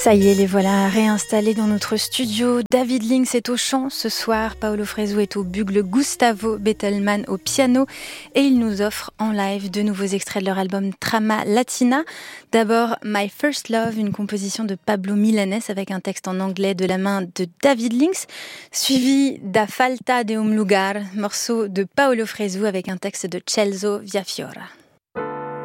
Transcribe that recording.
Ça y est, les voilà réinstallés dans notre studio. David Links est au chant ce soir, Paolo Fresu est au bugle, Gustavo Bettelmann au piano et ils nous offrent en live de nouveaux extraits de leur album Trama Latina. D'abord My First Love, une composition de Pablo Milanés avec un texte en anglais de la main de David Links, suivi d'A Falta de un Lugar, morceau de Paolo Fresu avec un texte de Celso Viafiora.